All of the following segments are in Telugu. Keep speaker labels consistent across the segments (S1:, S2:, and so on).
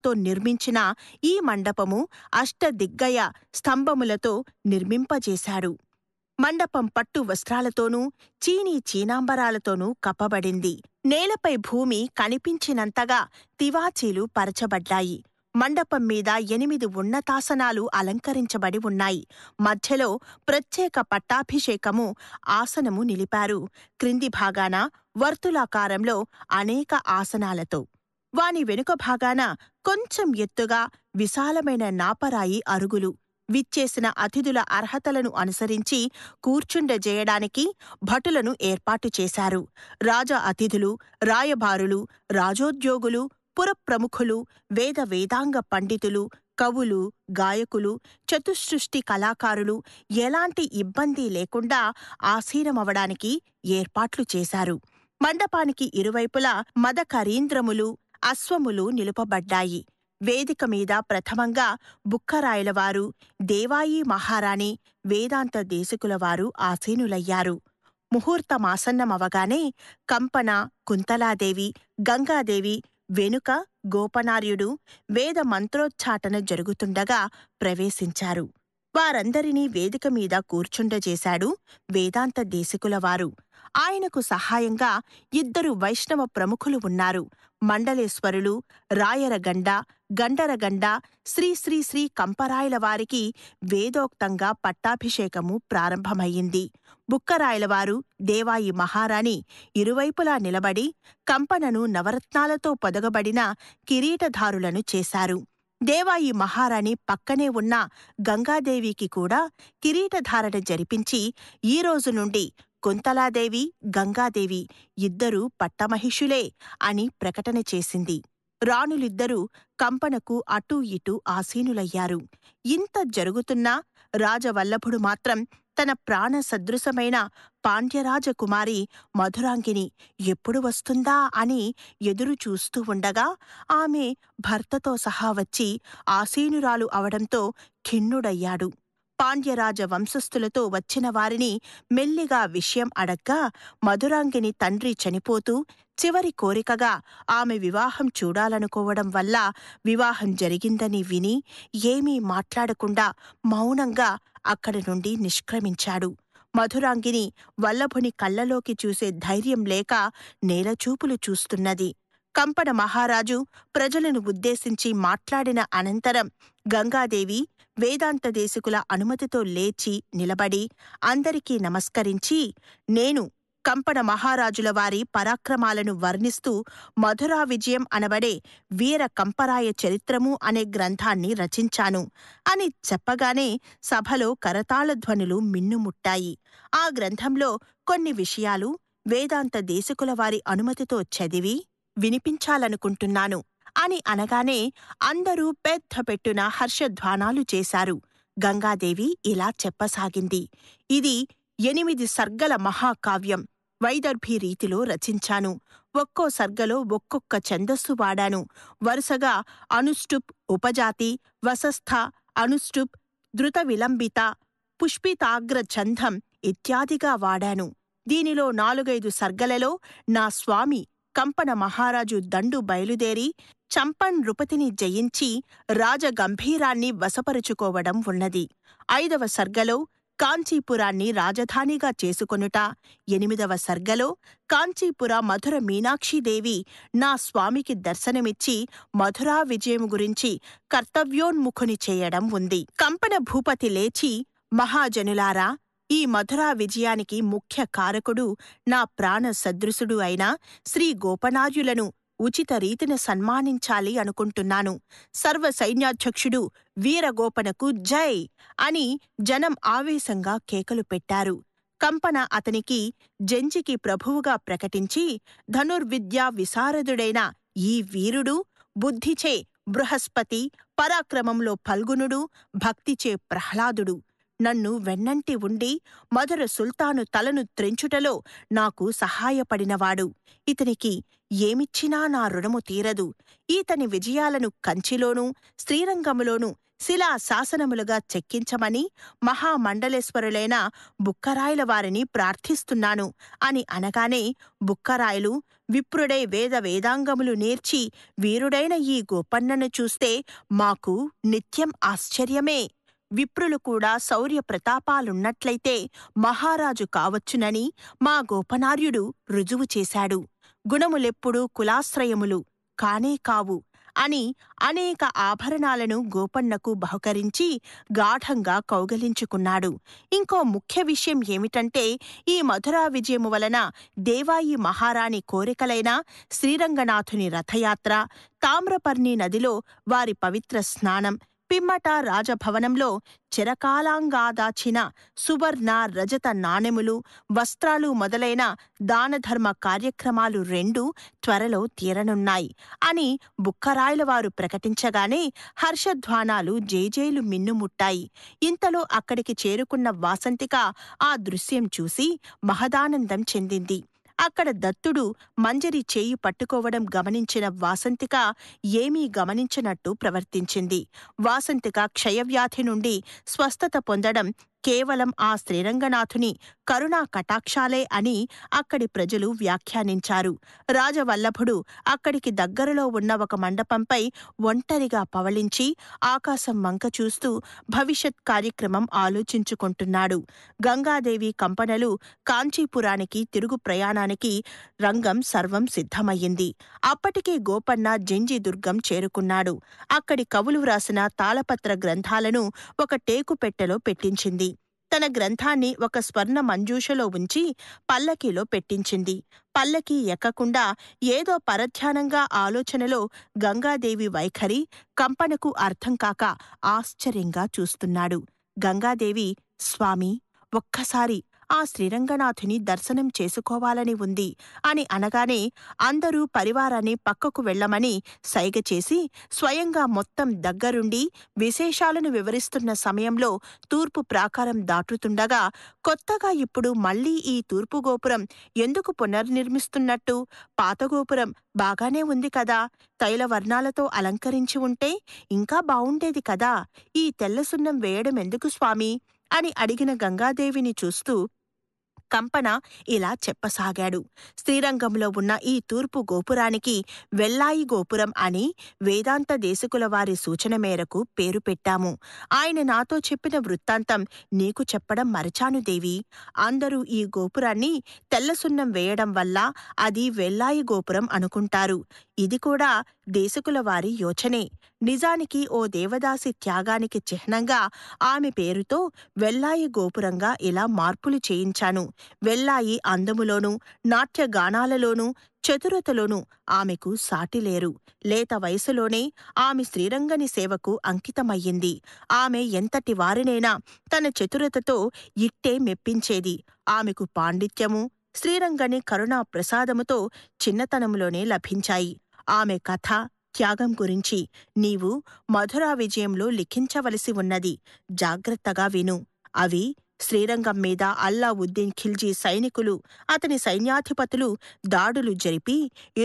S1: రాళ్లతో నిర్మించిన ఈ మండపము అష్టదిగ్గయ స్తంభములతో నిర్మింపజేశాడు. మండపం పట్టు వస్త్రాలతోనూ చీనీ చీనాంబరాలతోనూ కప్పబడింది. నేలపై భూమి కనిపించినంతగా తివాచీలు పరచబడ్డాయి. మండపం మీద 8 ఉన్నతాసనాలు అలంకరించబడి ఉన్నాయి. మధ్యలో ప్రత్యేక పట్టాభిషేకము ఆసనము నిలిపారు. క్రింది భాగాన వర్తులాకారంలో అనేక ఆసనాలతో, వాని వెనుక భాగాన కొంచెం ఎత్తుగా విశాలమైన నాపరాయి అరుగులు, విచ్చేసిన అతిథుల అర్హతలను అనుసరించి కూర్చుండజేయడానికి భటులను ఏర్పాటు చేశారు. రాజ అతిథులు, రాయబారులు, రాజోద్యోగులు, పురప్రముఖులు, వేదాంగ పండితులు, కవులు, గాయకులు, చతుసృష్టి కళాకారులు ఎలాంటి ఇబ్బంది లేకుండా ఆసీనమవడానికి ఏర్పాట్లు చేశారు. మండపానికి ఇరువైపులా మదకరీంద్రములు, అశ్వములు నిలుపబడ్డాయి. వేదిక మీద ప్రథమంగా బుక్కరాయలవారు, దేవాయి మహారాణి, వేదాంత దేశికులవారు ఆసీనులయ్యారు. ముహూర్తమాసన్నమవగానే కంపన, కుంతలాదేవి, గంగాదేవి, వెనుక గోపనార్యుడు వేద మంత్రోచ్చాటన జరుగుతుండగా ప్రవేశించారు. వారందరినీ వేదిక మీద కూర్చుండజేశాడు వేదాంత దేశికులవారు. ఆయనకు సహాయంగా 2 వైష్ణవ ప్రముఖులు ఉన్నారు. మండలేశ్వరులు, రాయరగండ, గండరగండ శ్రీ శ్రీ శ్రీ కంపరాయలవారికి వేదోక్తంగా పట్టాభిషేకము ప్రారంభమయ్యింది. బుక్కరాయలవారు, దేవాయి మహారాణి ఇరువైపులా నిలబడి కంపనను నవరత్నాలతో పొదగబడిన కిరీటధారులను చేశారు. దేవాయి మహారాణి పక్కనే ఉన్న గంగాదేవికి కూడా కిరీటధారణ జరిపించి ఈ రోజు నుండి కుంతలాదేవి, గంగాదేవి ఇద్దరూ పట్టమహిషులే అని ప్రకటన చేసింది. రాణులిద్దరూ కంపనకు అటూ ఇటూ ఆసీనులయ్యారు. ఇంత జరుగుతున్నా రాజవల్లభుడు మాత్రం తన ప్రాణ సదృశమైన పాండ్యరాజకుమారి మధురాంగిని ఎప్పుడు వస్తుందా అని ఎదురు చూస్తూ ఉండగా ఆమె భర్తతో సహా వచ్చి ఆసీనురాలు అవడంతో ఖిన్నుడయ్యాడు. పాండ్యరాజ వంశస్థులతో వచ్చిన వారిని మెల్లిగా విషయం అడగ్గా మధురాంగిని తండ్రి చనిపోతూ చివరి కోరికగా ఆమె వివాహం చూడాలనుకోవడం వల్ల వివాహం జరిగిందని విని ఏమీ మాట్లాడకుండా మౌనంగా అక్కడి నుండి నిష్క్రమించాడు. మధురాంగిని వల్లభుని కళ్ళలోకి చూసే ధైర్యం లేక నేలచూపులు చూస్తున్నది. కంపన మహారాజు ప్రజలను ఉద్దేశించి మాట్లాడిన అనంతరం గంగాదేవి వేదాంత దేశికుల అనుమతితో లేచి నిలబడి అందరికీ నమస్కరించి, నేను కంపన మహారాజుల వారి పరాక్రమాలను వర్ణిస్తూ మధురా విజయం అనబడే వీర కంపరాయ చరిత్రము అనే గ్రంథాన్ని రచించాను అని చెప్పగానే సభలో కరతాళధ్వనులు మిన్నుముట్టాయి. ఆ గ్రంథంలో కొన్ని విషయాలు వేదాంత దేశికుల వారి అనుమతితో చదివి వినిపించాలనుకుంటున్నాను అని అనగానే అందరూ పెద్ద పెట్టున హర్షధ్వానాలు చేశారు. గంగాదేవి ఇలా చెప్పసాగింది. ఇది 8 సర్గల మహాకావ్యం. వైదర్భి రీతిలో రచించాను. ఒక్కో సర్గలో ఒక్కొక్క ఛందస్సు వాడాను. వరుసగా అనుష్టుప్, ఉపజాతి, వసస్థ, అనుష్టుప్, ధృత విలంబిత, పుష్పితాగ్ర ఛందం ఇత్యాదిగా వాడాను. దీనిలో 4-5 సర్గలలో నా స్వామి కంపన మహారాజు దండు బయలుదేరి చంపన్ నృపతిని జయించి రాజగంభీరాన్ని వశపరుచుకోవడం ఉన్నది. 5వ సర్గలో కాంచీపురాన్ని రాజధానిగా చేసుకొనుట, 8వ సర్గలో కాంచీపుర మధుర మీనాక్షీదేవి నా స్వామికి దర్శనమిచ్చి మధురా విజయము గురించి కర్తవ్యోన్ముఖుని చేయడం ఉంది. కంపన భూపతి లేచి, మహాజనులారా, ఈ మధురా విజయానికి ముఖ్య కారకుడు నా ప్రాణ సదృశుడు అయిన శ్రీ గోపనార్యులను ఉచిత రీతిన సన్మానించాలి అనుకుంటున్నాను. సర్వ సైన్యాధ్యక్షుడు వీరగోపనకు జై అని జనం ఆవేశంగా కేకలు పెట్టారు. కంపన అతనికి జంజికి ప్రభువుగా ప్రకటించి, ధనుర్విద్యా విశారదుడైన ఈ వీరుడు బుద్ధిచే బృహస్పతి, పరాక్రమంలో ఫల్గునుడు, భక్తిచే ప్రహ్లాదుడు, నన్ను వెన్నంటి ఉండి మధుర సుల్తాను తలను త్రెంచుటలో నాకు సహాయపడినవాడు. ఇతనికి ఏమిచ్చినా నా రుణము తీరదు. ఈతని విజయాలను కంచిలోనూ శ్రీరంగములోనూ శిలా శాసనములుగా చెక్కించమని మహామండలేశ్వరులైన బుక్కరాయల వారిని ప్రార్థిస్తున్నాను అని అనగానే బుక్కరాయలు, విప్రుడై వేదాంగములు నేర్చి వీరుడైన ఈ గోపన్నను చూస్తే మాకు నిత్యం ఆశ్చర్యమే. విప్రులు కూడా శౌర్య ప్రతాపాలున్నట్లయితే మహారాజు కావచ్చునని మా గోపనార్యుడు రుజువు చేశాడు. గుణములెప్పుడూ కులాశ్రయములు కానే కావు అని అనేక ఆభరణాలను గోపన్నకు బహుకరించి గాఢంగా కౌగలించుకున్నాడు. ఇంకో ముఖ్య విషయం ఏమిటంటే, ఈ మధురా విజయము వలన దేవాయి మహారాణి కోరికలైన శ్రీరంగనాథుని రథయాత్ర, తామ్రపర్ణి నదిలో వారి పవిత్ర స్నానం, పిమ్మట రాజభవనంలో చిరకాలంగాదాచిన సువర్ణ రజత నాణెములు, వస్త్రాలు మొదలైన దానధర్మ కార్యక్రమాలు రెండూ త్వరలో తీరనున్నాయి అని బుక్కరాయలవారు ప్రకటించగానే హర్షధ్వానాలు జేజేలు మిన్నుముట్టాయి. ఇంతలో అక్కడికి చేరుకున్న వాసంతిక ఆ దృశ్యం చూసి మహదానందం చెందింది. అక్కడ దత్తుడు మంజరి చేయి పట్టుకోవడం గమనించిన వాసంతిక ఏమీ గమనించినట్టు ప్రవర్తించింది. వాసంతిక క్షయవ్యాధి నుండి స్వస్థత పొందడం కేవలం ఆ శ్రీరంగనాథుని కరుణా కటాక్షాలే అని అక్కడి ప్రజలు వ్యాఖ్యానించారు. రాజవల్లభుడు అక్కడికి దగ్గరలో ఉన్న ఒక మండపంపై ఒంటరిగా పవళించి ఆకాశం వంక చూస్తూ భవిష్యత్ కార్యక్రమం ఆలోచించుకుంటున్నాడు. గంగాదేవి కంపనలు కాంచీపురానికి తిరుగు ప్రయాణానికి రంగం సర్వం సిద్ధమయ్యింది. అప్పటికే గోపన్న జంజి దుర్గం చేరుకున్నాడు. అక్కడి కవులు వ్రాసిన తాళపత్ర గ్రంథాలను ఒక టేకు పెట్టెలో పెట్టించింది. తన గ్రంథాన్ని ఒక స్వర్ణ మంజూషలో ఉంచి పల్లకీలో పెట్టించింది. పల్లకీ ఎక్కకుండా ఏదో పరధ్యానంగా ఆలోచనలో గంగాదేవి వైఖరి కంపనకు అర్థం కాక ఆశ్చర్యంగా చూస్తున్నాడు. గంగాదేవి, స్వామి, ఒక్కసారి ఆ శ్రీరంగనాథుని దర్శనం చేసుకోవాలని ఉంది అని అనగానే అందరూ పరివారాన్ని పక్కకు వెళ్లమని సైగ చేసి స్వయంగా మొత్తం దగ్గరుండి విశేషాలను వివరిస్తున్న సమయంలో తూర్పు ప్రాకారం దాటుతుండగా, కొత్తగా ఇప్పుడు మళ్లీ ఈ తూర్పు గోపురం ఎందుకు పునర్నిర్మిస్తున్నట్టు? పాత గోపురం బాగానే ఉంది కదా, తైలవర్ణాలతో అలంకరించి ఉంటే ఇంకా బావుండేది కదా, ఈ తెల్లసున్నం వేయడం ఎందుకు స్వామి అని అడిగిన గంగాదేవిని చూస్తూ కంపన ఇలా చెప్పసాగాడు. శ్రీరంగంలో ఉన్న ఈ తూర్పు గోపురానికి వెల్లాయి గోపురం అని వేదాంత దేశకుల వారి సూచన మేరకు పేరు పెట్టాము. ఆయన నాతో చెప్పిన వృత్తాంతం నీకు చెప్పడం మరచాను దేవి. అందరూ ఈ గోపురాన్ని తెల్లసున్నం వేయడం వల్ల అది వెల్లాయి గోపురం అనుకుంటారు. ఇది కూడా దేశకుల వారి యోచనే. నిజానికి ఓ దేవదాసి త్యాగానికి చిహ్నంగా ఆమె పేరుతో వెల్లాయి గోపురంగా ఇలా మార్పులు చేయించాను. వెల్లాయి అందములోనూ నాట్యగానాలలోనూ చతురతలోనూ ఆమెకు సాటిలేరు. లేత వయసులోనే ఆమె శ్రీరంగని సేవకు అంకితమయ్యింది. ఆమె ఎంతటి వారినైనా తన చతురతతో ఇట్టే మెప్పించేది. ఆమెకు పాండిత్యము శ్రీరంగని కరుణా ప్రసాదముతో చిన్నతనంలోనే లభించాయి. ఆమె కథ, త్యాగం గురించి నీవు మధురా విజయంలో లిఖించవలసి ఉన్నది. జాగ్రత్తగా విను. అవి శ్రీరంగం మీద అల్లావుద్దీన్ ఖిల్జీ సైనికులు, అతని సైన్యాధిపతులు దాడులు జరిపి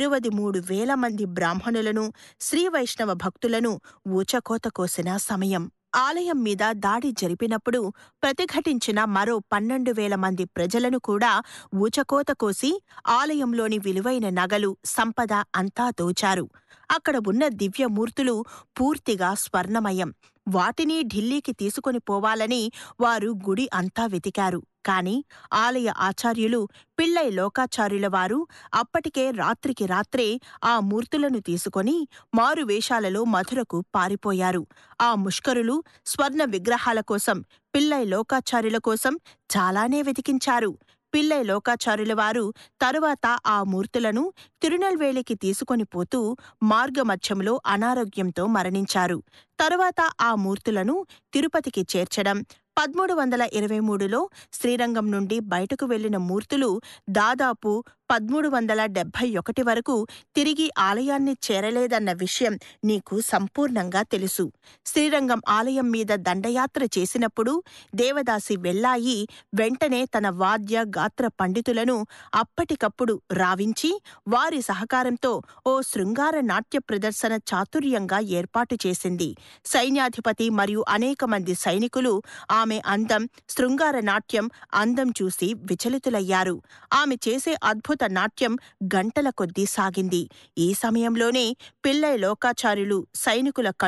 S1: 23,000 మంది బ్రాహ్మణులను, శ్రీవైష్ణవ భక్తులను ఊచకోత కోసిన సమయం. ఆలయం మీద దాడి జరిపినప్పుడు ప్రతిఘటించిన మరో 12,000 మంది ప్రజలను కూడా ఊచకోత కోసి ఆలయంలోని విలువైన నగలు, సంపద అంతా దోచారు. అక్కడ ఉన్న దివ్యమూర్తులు పూర్తిగా స్వర్ణమయం. వాటిని ఢిల్లీకి తీసుకొని పోవాలని వారు గుడి అంతా వెతికారు. కాని ఆలయ ఆచార్యులు పిళ్ళై లోకాచార్యుల వారు అప్పటికే రాత్రికి రాత్రే ఆ మూర్తులను తీసుకొని మారువేషాలలో మధురకు పారిపోయారు. ఆ ముష్కరులు స్వర్ణ విగ్రహాల కోసం, పిళ్ళై లోకాచార్యుల కోసం చాలానే వెతికించారు. పిళ్ళై లోకాచార్యుల వారు తరువాత ఆ మూర్తులను తిరునెల్వేలికి తీసుకొని పోతూ మార్గమధ్యంలో అనారోగ్యంతో మరణించారు. తరువాత ఆ మూర్తులను తిరుపతికి చేర్చడం, 1323లో శ్రీరంగం నుండి బయటకు వెళ్లిన మూర్తులు దాదాపు 1371 వరకు తిరిగి ఆలయాన్ని చేరలేదన్న విషయం నీకు సంపూర్ణంగా తెలుసు. శ్రీరంగం ఆలయం మీద దండయాత్ర చేసినప్పుడు దేవదాసి వెల్లాయి వెంటనే తన వాద్య గాత్ర పండితులను అప్పటికప్పుడు రావించి వారి సహకారంతో ఓ శృంగార నాట్య ప్రదర్శన చాతుర్యంగా ఏర్పాటు చేసింది. సైన్యాధిపతి మరియు అనేక మంది సైనికులు ఆమె అందం, శృంగార నాట్యం అందం చూసి విచలితులయ్యారు. ఆమె చేసే అద్భుత నాట్యం గంటల కొద్దీ సాగింది. ఈ సమయంలోనే పిల్లై లోకాచార్యులు సైనికుల